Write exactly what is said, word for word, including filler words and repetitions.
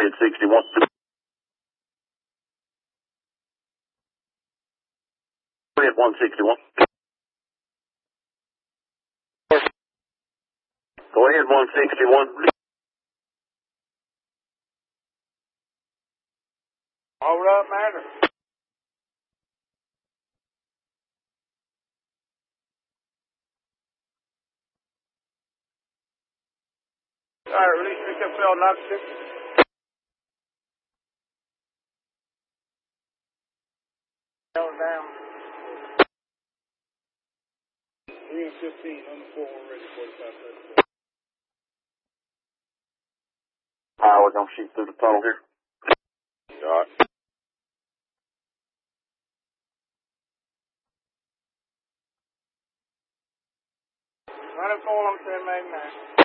ahead, sixty-one. Go ahead, one sixty-one. Go ahead, one sixty-one. Hold up, matter. All right, release me, can feel knock six. Down, down. three and fifteen on the four one ready, forty-five thirty-four. All right, we're going to shoot through the tunnel here. All right. Running four on ten, Mag nine.